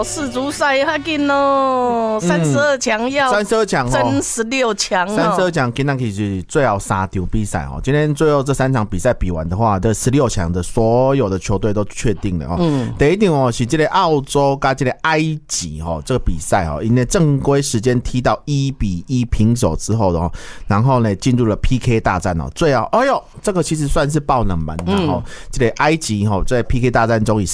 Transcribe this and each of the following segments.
世足赛较紧哦，32强要 32强争16强 ，32强今天是最后3场比赛哦。今天最后这3场比赛比完的话，这16强的所有的球队都确定了哦。第一场哦是这个澳洲跟这个埃及哦，这个比赛哦，因为正规时间踢到1-1平手之后的哦，然后呢进入了 PK 大战哦，最后哎呦，这个其实算是爆冷门的哦。这个埃及哦在 PK 大战中以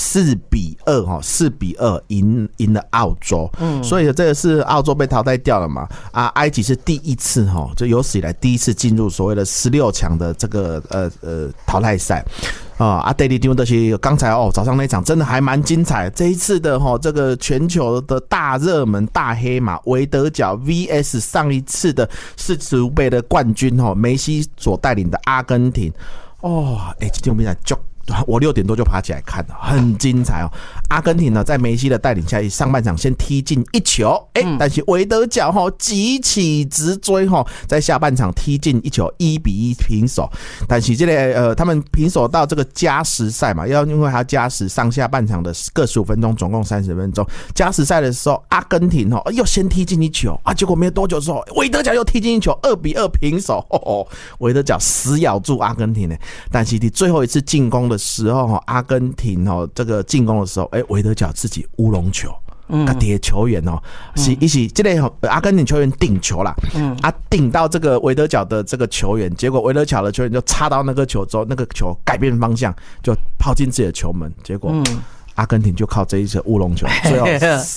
4-2赢了澳洲，所以这个是澳洲被淘汰掉了嘛？啊，埃及是第一次哈，就有史以来第一次进入所谓的16强的这个淘汰赛。第二场就是刚才早上那场真的还蛮精彩。这一次的这个全球的大热门大黑马维德角 VS 上一次的世足杯的冠军梅西所带领的阿根廷。这场比赛我6点多就爬起来看了，很精彩哦。阿根廷呢，在梅西的带领下，上半场先踢进1球，但是维德角急起直追在下半场踢进1球，1-1平手。但是这个他们平手到这个加时赛嘛，因为还要加时，上下半场的各15分钟，总共30分钟。加时赛的时候，阿根廷又先踢进1球啊，结果没有多久之后，维德角又踢进1球，2-2平手。维德角死咬住阿根廷呢，但是你最后一次进攻的时候，阿根廷这个进攻的时候，维德角自己乌龙球，自己的球员是这个阿根廷球员顶球啦，顶到这个维德角的这个球员，结果维德角的球员就插到那个球之后，那个球改变方向就抛进自己的球门，结果阿根廷就靠这一次乌龙球，最后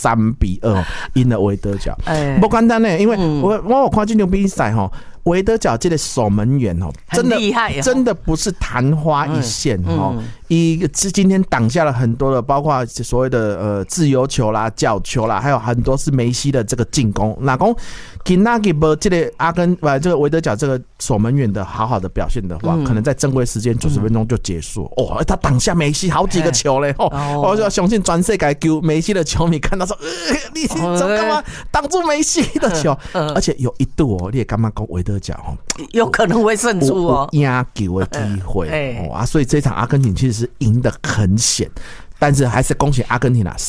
3-2赢了维德角。不简单呢，因为我有看这场比赛维德角这个守门员真的真的不是昙花一现今天挡下了很多的，包括所谓的自由球啦、角球啦，还有很多是梅西的这个进攻。那讲今天没这个这个维德角这个守门员的好的表现的话，可能在正规时间90分钟就结束。他挡下梅西好几个球嘞！我就相信全世界球梅西的球迷看到说，你怎么干嘛挡住梅西的球？而且有一度你也干嘛讲维德角有可能会胜出赢球的机会所以这场阿根廷其实是赢得很险。但是还是恭喜阿根廷啦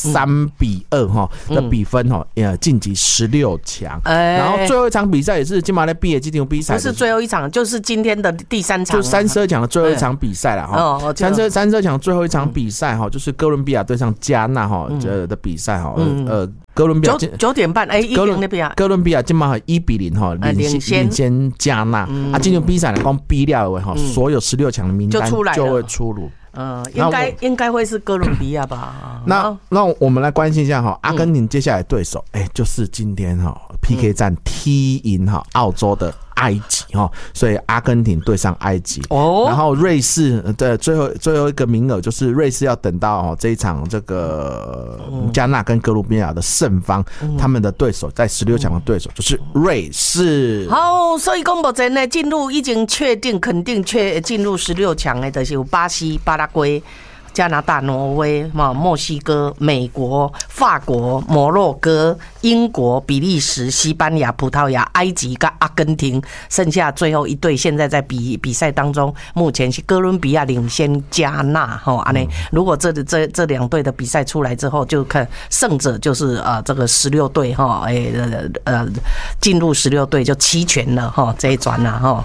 ，3-2的比分晋级16强。然后最后一场比赛也是今晚的毕业这场比赛， 不是最后一场，就是今天的第3场， 就32强的最后一场比赛啦。32强最后一场比赛就是哥伦比亚对上加纳的比赛哥伦比亚 9点半哥伦比亚今晚1-0领先加纳这场比赛来讲比了所有16强的名单就会出炉。 应该会是哥伦比亚吧？ 那我们来关心一下阿根廷接下来对手，就是今天PK 战踢赢澳洲的埃及所以阿根廷对上埃及然后瑞士的最后一个名额就是瑞士要等到这一场这个加纳跟哥伦比亚的胜方，他们的对手在16强的对手就是瑞士。 好，所以讲目前呢已经确定肯定进入16强的就是有巴西、巴拉圭、加拿大、挪威、墨西哥、美国、法国、摩洛哥、英国、比利时、西班牙、葡萄牙、埃及跟阿根廷，剩下最后一队现在在比赛当中，目前是哥伦比亚领先加纳如果这2队的比赛出来之后，就看胜者就是这个16队进入16队就齐全了这一转了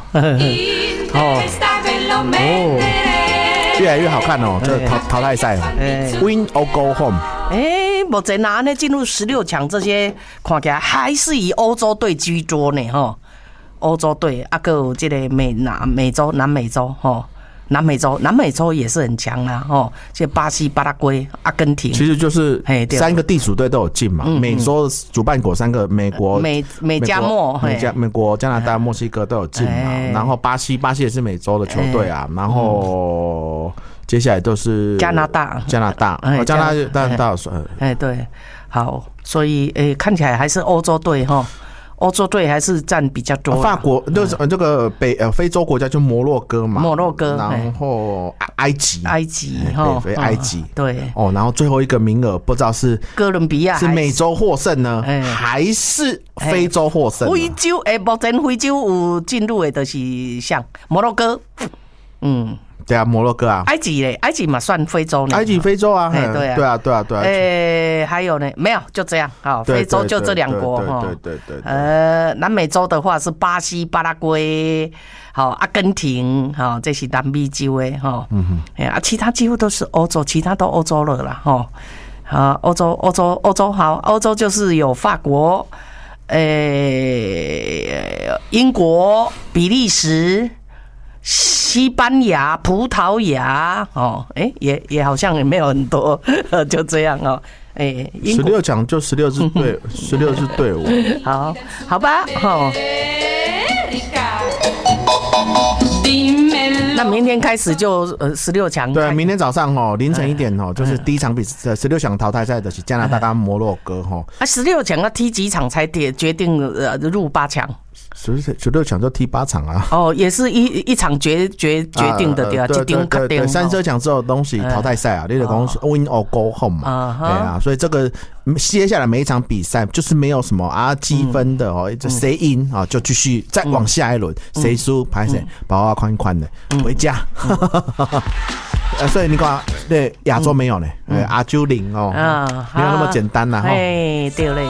越来越好看这个淘汰赛Win or go home。 目前进入16强，这些看起来还是以欧洲队居多呢欧洲队还有这个南美洲南美洲也是很强啦这巴西、巴拉圭、阿根廷， 其实就是3个地主队都有进嘛。美洲主办国3个，美国、美国、加拿大、墨西哥都有进嘛。然后巴西也是美洲的球队啊。然后接下来都是加拿大对，好，所以看起来还是欧洲队欧洲队还是占比较多。 法国就是这个非洲国家就摩洛哥嘛，然后埃及北非埃及对然后最后一个名额不知道是哥伦比亚是美洲获胜呢，还是非洲获胜？ 非洲目前非洲有进入的就是像摩洛哥对啊，摩洛哥啊， 埃及嘞，埃及嘛算非洲呢， 埃及非洲啊， 对啊， 对啊， 还有呢，没有，就这样，好，非洲就这2国哈， 对， 南美洲的话是巴西、巴拉圭，好，阿根廷，好，这是南美洲的哈，其他几乎都是欧洲，其他都欧洲了啦，哈，好，欧洲好，欧洲就是有法国，英国、比利时。西班牙、葡萄牙，也好像也没有很多，就这样哦。 16强就16支队，16支队伍。 好吧，那明天开始就16强。 对，明天早上凌晨1点就是第一场比赛，16强淘汰赛的是加拿大跟摩洛哥 16强要踢几场才决定入8强 ？16强就踢8场啊！ 也是一场决定的，对啊，一定确定。 32强之后的东西淘汰赛啊，你得讲 win or go home 嘛，对啊，所以这个接下来每一场比赛就是没有什么积分的谁赢就继续再往下一轮，谁输拍谁，把我宽宽的回家。所以你看，对亚洲没有呢，亚洲0没有那么简单啦。 对嘞。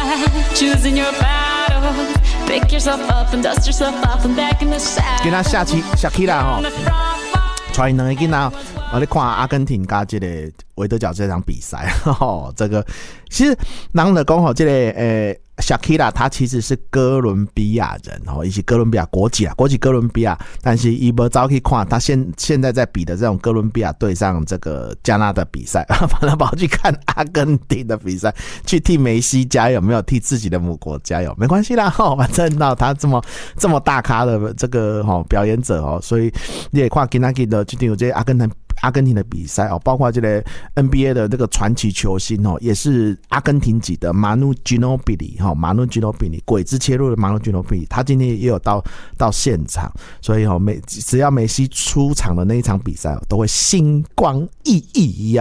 今仔下期啦带2个囡仔，你看阿根廷加这个维多角这场比赛，这个其实人就讲这个Shakira 他其实是哥伦比亚人以及哥伦比亚国籍哥伦比亚，但是伊没早去看他现在在比的这种哥伦比亚对上这个加纳的比赛，反而跑去看阿根廷的比赛，去替梅西加油，没有替自己的母国加油，没关系啦，反正到他这么大咖的这个表演者所以你也看今天的就有这些阿根廷的比赛包括这个 NBA 的这个传奇球星也是阿根廷籍的 Manu Ginobili 鬼子切入的 Manu Ginobili， 他今天也有到现场，所以只要梅西出场的那一场比赛都会星光熠熠一样。